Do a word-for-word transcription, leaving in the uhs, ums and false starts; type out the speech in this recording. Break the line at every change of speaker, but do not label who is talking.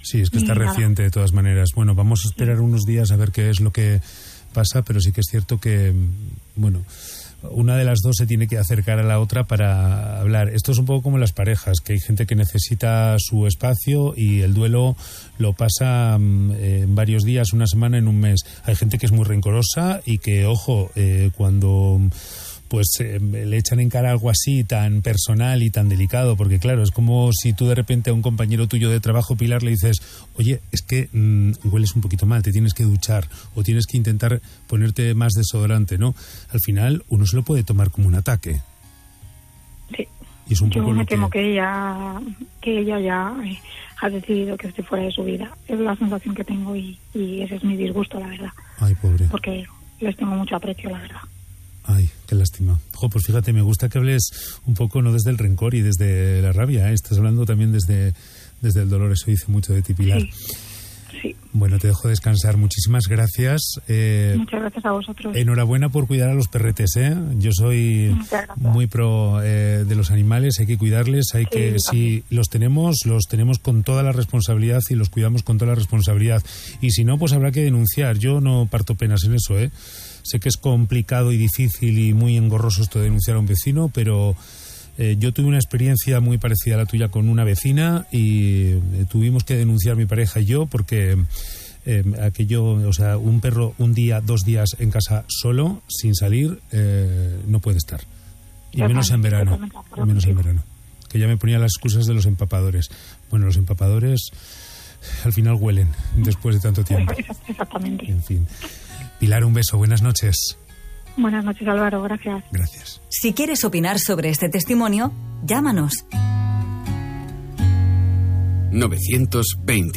Sí, es que está
Y nada.
reciente de todas maneras. Bueno, vamos a esperar unos días a ver qué es lo que pasa, pero sí que es cierto que, bueno, una de las dos se tiene que acercar a la otra para hablar. Esto es un poco como las parejas, que hay gente que necesita su espacio y el duelo lo pasa eh, en varios días, una semana, en un mes. Hay gente que es muy rencorosa y que, ojo, eh, cuando pues eh, le echan en cara algo así tan personal y tan delicado, porque claro, es como si tú de repente a un compañero tuyo de trabajo, Pilar, le dices, oye, es que mmm, hueles un poquito mal, te tienes que duchar o tienes que intentar ponerte más desodorante, ¿no? Al final uno se lo puede tomar como un ataque.
Sí.
Y es un
Yo
poco
me
lo
temo
que...
que ella, que ella ya eh, ha decidido que esté fuera de su vida. Es la sensación que tengo y, y ese es mi disgusto, la verdad.
Ay, pobre.
Porque les tengo mucho aprecio, la verdad.
Ay, qué lástima. Jo, pues fíjate, me gusta que hables un poco no desde el rencor y desde la rabia, ¿eh? Estás hablando también desde, desde el dolor, eso dice mucho de ti, Pilar.
Sí, sí.
Bueno, te dejo descansar. Muchísimas gracias. Eh,
Muchas gracias a vosotros.
Enhorabuena por cuidar a los perretes, ¿eh? Yo soy muy pro eh, de los animales, hay que cuidarles, hay
Sí,
que, si los tenemos, los tenemos con toda la responsabilidad y los cuidamos con toda la responsabilidad. Y si no, pues habrá que denunciar. Yo no parto penas en eso, ¿eh? Sé que es complicado y difícil y muy engorroso esto de denunciar a un vecino, pero eh, yo tuve una experiencia muy parecida a la tuya con una vecina y eh, tuvimos que denunciar mi pareja y yo porque eh, aquello, o sea, un perro un día, dos días en casa solo, sin salir, eh, no puede estar. Y menos en verano, y menos en verano. Que ya me ponía las excusas de los empapadores. Bueno, los empapadores al final huelen después de tanto tiempo.
Exactamente.
En fin. Pilar, un beso, buenas noches.
Buenas noches, Álvaro, gracias.
Gracias.
Si quieres opinar sobre este testimonio, llámanos.
novecientos veinte